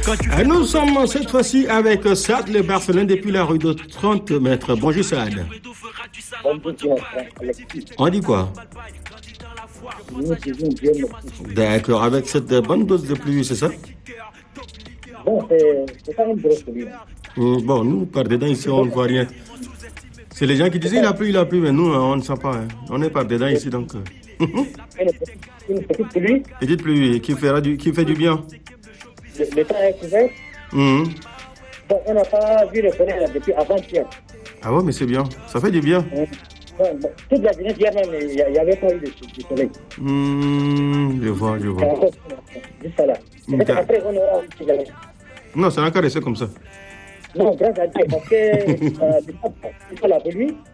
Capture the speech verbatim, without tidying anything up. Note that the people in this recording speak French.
Et nous sommes cette fois-ci avec Saad le Barcelone depuis la rue de trente mètres. Bonjour Saad. On dit quoi? D'accord, avec cette bonne dose de pluie, c'est ça? Bon, c'est pas une grosse pluie. Bon, nous, par dedans, ici, on ne voit rien. C'est les gens qui disent il a plu, il a plu, mais nous, on ne sent pas. Hein. On est par dedans ici, donc. Une petite pluie. Petite pluie qui, fera du, qui fait du bien. Le, le temps est couvert. Mmh. Bon, on n'a pas vu le soleil là, depuis avant-hier. Ah ouais, mais c'est bien. Ça fait du bien. Mmh. Bon, bon, toute la journée d'hier même, il n'y avait pas eu de, de soleil. Mmh, je vois, je vois. Juste là. Peut-être après, on aura un petit soleil. Non, ça n'a qu'à rester comme ça. Non, grâce à Dieu, parce que euh, c'est pas la pluie.